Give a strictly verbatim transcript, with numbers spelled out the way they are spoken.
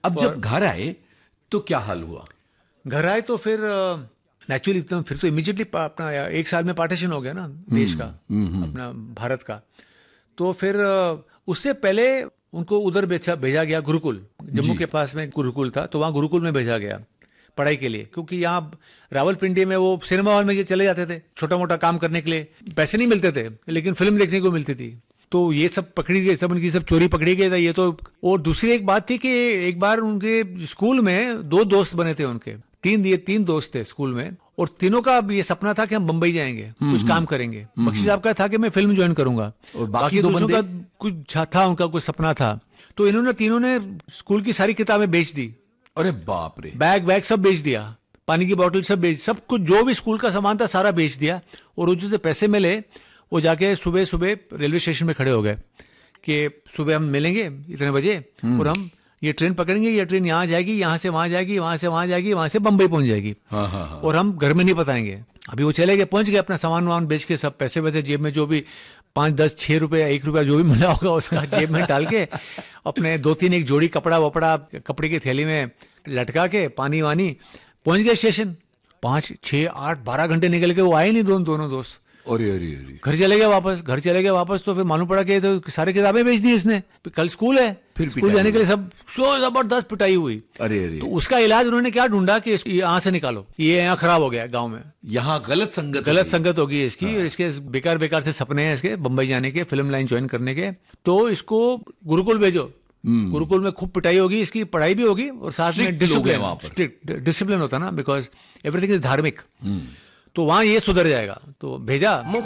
अब जब घर आए तो क्या हाल हुआ? घर आए तो फिर नेचुरली uh, फिर तो इमीडिएटली अपना एक साल में पार्टीशन हो गया ना देश का, अपना भारत का। तो फिर uh, उससे पहले उनको उधर भेजा भेजा गया गुरुकुल, जम्मू के पास में गुरुकुल था, तो वहाँ गुरुकुल में भेजा गया पढ़ाई के लिए, क्योंकि यहाँ रावलपिंडी में वो सिनेमा हॉल में ये चले जाते थे छोटा मोटा काम करने के लिए, पैसे नहीं मिलते थे लेकिन फिल्म देखने को मिलती थी। तो ये सब पकड़ी गई, सब उनकी सब चोरी पकड़ी गई था ये तो। और दूसरी एक बात थी कि एक बार उनके स्कूल में दो दोस्त बने थे उनके, तीन ये तीन दोस्त थे स्कूल में, और तीनों का ये सपना था कि हम बम्बई जाएंगे, कुछ काम करेंगे। बख्शी साहब का था कि मैं फिल्म ज्वाइन करूंगा, और बाकी दोस्तों का कुछ था, उनका कुछ सपना था। तो इन्होंने तीनों ने स्कूल की सारी किताबें बेच दी। अरे बाप रे! बैग वैग सब बेच दिया, पानी की बोतल सब बेच, सब कुछ जो भी स्कूल का सामान था सारा बेच दिया। और वो जो पैसे मिले वो जाके सुबह सुबह रेलवे स्टेशन में खड़े हो गए कि सुबह हम मिलेंगे इतने बजे और हम ये ट्रेन पकड़ेंगे, ये ट्रेन यहाँ जाएगी, यहाँ से वहां जाएगी, वहां से वहां जाएगी, वहां से बम्बई पहुंच जाएगी। हाँ हाँ हाँ। और हम घर में नहीं बताएंगे। अभी वो चले गए, पहुंच गए, अपना सामान वामान बेच के सब पैसे वैसे जेब में जो भी पांच दस छह रुपए एक रुपया जो भी मिला होगा उसका जेब में डाल के अपने दो तीन एक जोड़ी कपड़ा वपड़ा कपड़े की थैली में लटका के पानी वानी पहुंच गए स्टेशन। पांच छह आठ बारह घंटे निकल के वो आए नहीं दोनों दोनों दोस्त। अरे अरे अरे घर चले गए वापस, घर चले गए वापस। तो फिर मालूम पड़ा कि तो सारी किताबें बेच दी इसने, कल स्कूल है, फिर स्कूल जाने के लिए सब शो जबरदस्त पिटाई हुई। अरे अरे तो उसका इलाज उन्होंने क्या ढूंढा कि यहाँ से निकालो, ये यहाँ खराब हो गया गांव में, यहाँ गलत संगत गलत संगत होगी इसकी। हाँ। इसके बेकार बेकार से सपने हैं इसके बम्बई जाने के, फिल्म लाइन ज्वाइन करने के, तो इसको गुरुकुल भेजो। गुरुकुल में खूब पिटाई होगी, इसकी पढ़ाई भी होगी और साथ में डिसिप्लिन, स्ट्रिक्ट डिसिप्लिन होता ना, बिकॉज एवरीथिंग इज धार्मिक। तो वहां ये सुधर जाएगा, तो भेजा।